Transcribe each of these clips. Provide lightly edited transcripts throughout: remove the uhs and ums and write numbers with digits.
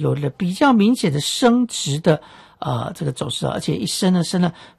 有了比较明显的升值的这个走势，而且一升了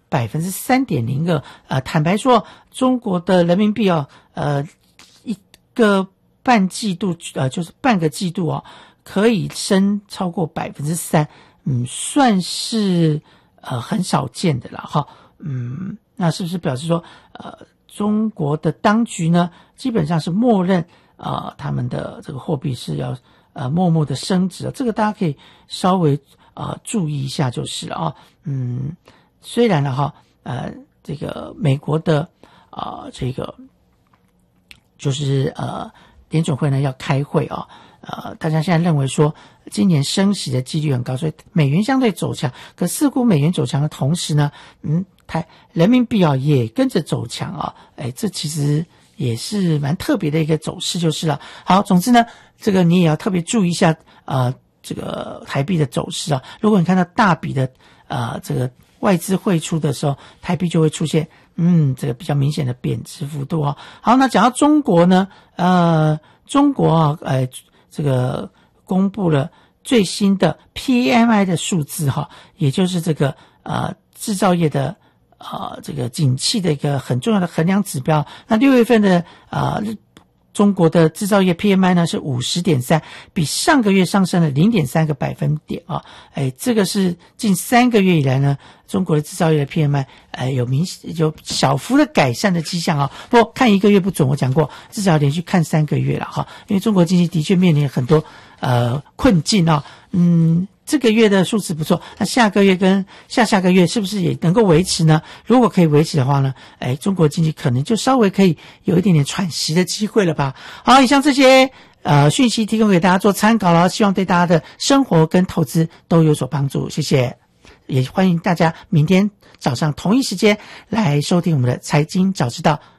3.02%。坦白说，中国的人民币一个半季度就是半个季度可以升超过 3%，算是很少见的了哈。那是不是表示说中国的当局呢基本上是默认他们的这个货币是要默默的升值，这个大家可以稍微注意一下就是了虽然呢这个美国的这个就是联准会呢要开会大家现在认为说今年升息的几率很高，所以美元相对走强，可似乎美元走强的同时呢人民币也跟着走强这其实也是蛮特别的一个走势就是了。好，总之呢这个你也要特别注意一下这个台币的走势如果你看到大笔的这个外资汇出的时候，台币就会出现这个比较明显的贬值幅度好，那讲到中国呢中国这个公布了最新的 PMI 的数字也就是这个制造业的这个景气的一个很重要的衡量指标。那6月份的中国的制造业 PMI 呢是 50.3， 比上个月上升了 0.3 个百分点这个是近3个月以来呢中国的制造业的 PMI 有小幅的改善的迹象不过看1个月不准，我讲过至少连续看3个月了因为中国经济的确面临很多困境这个月的数字不错，那下个月跟下个月是不是也能够维持呢？如果可以维持的话呢中国经济可能就稍微可以有一点点喘息的机会了吧。好，以上这些讯息提供给大家做参考了，希望对大家的生活跟投资都有所帮助，谢谢。也欢迎大家明天早上同一时间来收听我们的财经早知道。